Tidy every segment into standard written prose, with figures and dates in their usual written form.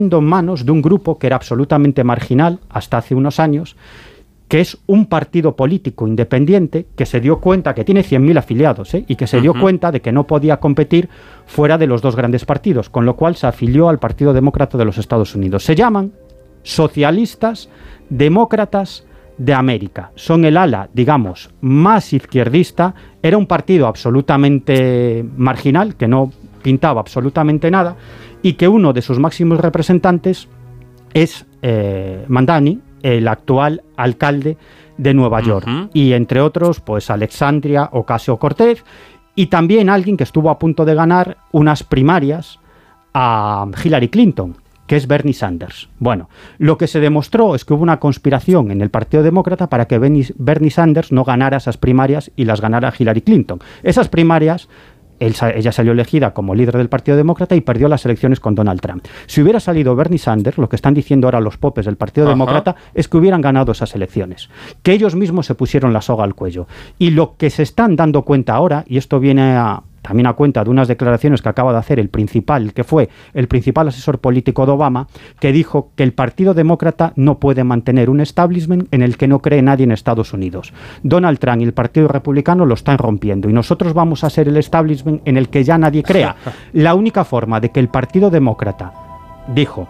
en manos de un grupo que era absolutamente marginal hasta hace unos años, que es un partido político independiente que se dio cuenta que tiene 100.000 afiliados, y que se dio cuenta de que no podía competir fuera de los dos grandes partidos, con lo cual se afilió al Partido Demócrata de los Estados Unidos. Se llaman Socialistas Demócratas de América. Son el ala, digamos, más izquierdista. Era un partido absolutamente marginal, que no pintaba absolutamente nada, y que uno de sus máximos representantes es Mamdani, el actual alcalde de Nueva York, y entre otros, pues Alexandria Ocasio-Cortez, y también alguien que estuvo a punto de ganar unas primarias a Hillary Clinton, que es Bernie Sanders. Bueno, lo que se demostró es que hubo una conspiración en el Partido Demócrata para que Bernie Sanders no ganara esas primarias y las ganara Hillary Clinton. Esas primarias, ella salió elegida como líder del Partido Demócrata y perdió las elecciones con Donald Trump. Si hubiera salido Bernie Sanders, lo que están diciendo ahora los popes del Partido Demócrata es que hubieran ganado esas elecciones, que ellos mismos se pusieron la soga al cuello. Y lo que se están dando cuenta ahora, y esto viene también a cuenta de unas declaraciones que acaba de hacer el que fue el principal asesor político de Obama, que dijo que el Partido Demócrata no puede mantener un establishment en el que no cree nadie en Estados Unidos. Donald Trump y el Partido Republicano lo están rompiendo y nosotros vamos a ser el establishment en el que ya nadie crea. La única forma de que el Partido Demócrata, dijo,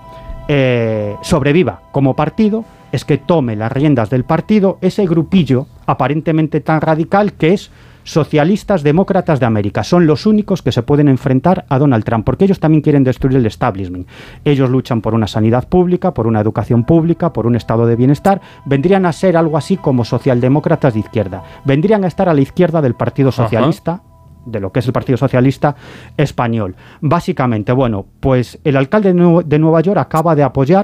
sobreviva como partido es que tome las riendas del partido ese grupillo aparentemente tan radical que es Socialistas Demócratas de América. Son los únicos que se pueden enfrentar a Donald Trump, porque ellos también quieren destruir el establishment. Ellos luchan por una sanidad pública, por una educación pública, por un estado de bienestar. Vendrían a ser algo así como socialdemócratas de izquierda. Vendrían a estar a la izquierda del Partido Socialista, de lo que es el Partido Socialista español. Básicamente, bueno, pues el alcalde de Nueva York acaba de apoyar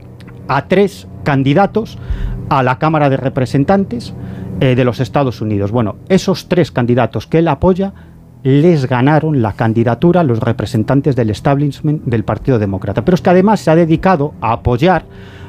a 3 candidatos a la Cámara de Representantes de los Estados Unidos. Bueno, esos 3 candidatos que él apoya les ganaron la candidatura a los representantes del establishment del Partido Demócrata. Pero es que además se ha dedicado a apoyar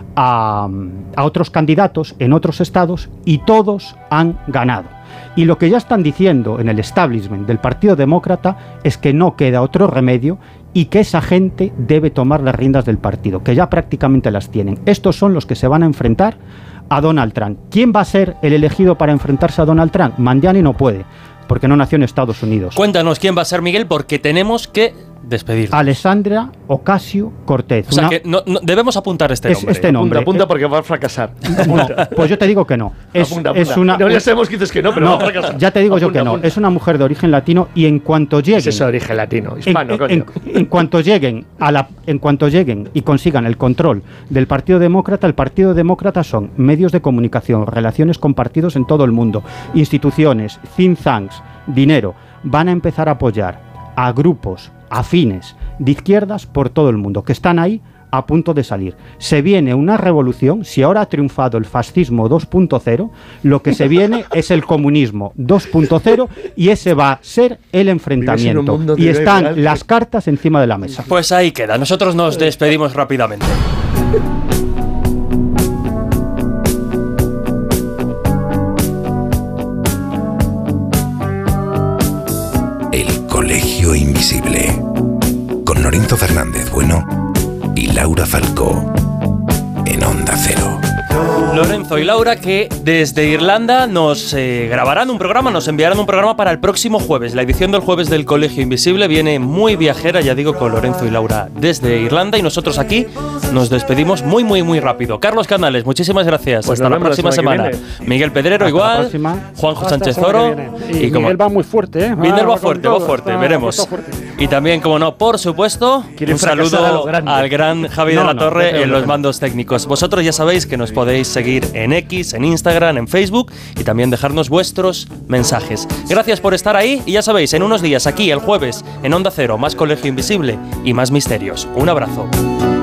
a otros candidatos en otros estados y todos han ganado. Y lo que ya están diciendo en el establishment del Partido Demócrata es que no queda otro remedio y que esa gente debe tomar las riendas del partido, que ya prácticamente las tienen. Estos son los que se van a enfrentar a Donald Trump. ¿Quién va a ser el elegido para enfrentarse a Donald Trump? Mamdani no puede, porque no nació en Estados Unidos. Cuéntanos quién va a ser, Miguel, porque tenemos que despedirnos. Alexandria Ocasio-Cortez. O sea que no debemos apuntar este nombre. Este nombre. Apunta porque va a fracasar. No, pues yo te digo que no. Apunta. No, ya sabemos que dices que no, pero va a fracasar. Ya te digo yo que no. Es una mujer de origen latino y en cuanto lleguen... Es eso, origen latino, hispano, coño. En cuanto lleguen y consigan el control del Partido Demócrata, el Partido Demócrata son medios de comunicación, relaciones con partidos en todo el mundo, instituciones, think tanks, dinero. Van a empezar a apoyar a grupos afines de izquierdas por todo el mundo, que están ahí a punto de salir. Se viene una revolución. Si ahora ha triunfado el fascismo 2.0, lo que se viene es el comunismo 2.0 y ese va a ser el enfrentamiento. Y están las cartas encima de la mesa. Pues ahí queda. Nosotros nos despedimos rápidamente. El Colegio Invisible, con Lorenzo Fernández Bueno y Laura Falcó, en Onda Cero. Lorenzo y Laura, que desde Irlanda nos grabarán un programa, nos enviarán un programa para el próximo jueves. La edición del jueves del Colegio Invisible viene muy viajera, ya digo, con Lorenzo y Laura desde Irlanda, y nosotros aquí nos despedimos muy rápido. Carlos Canales, muchísimas gracias. Pues hasta la próxima semana. Miguel Pedrero hasta igual, Juanjo Sánchez Oro. Y Miguel va muy fuerte, ¿eh? Miguel va fuerte, veremos. Y también, como no, por supuesto, un saludo al gran Javi de la Torre en los mandos técnicos. Vosotros ya sabéis que nos podéis seguir en X, en Instagram, en Facebook y también dejarnos vuestros mensajes. Gracias por estar ahí y ya sabéis, en unos días aquí, el jueves, en Onda Cero, más Colegio Invisible y más misterios. Un abrazo.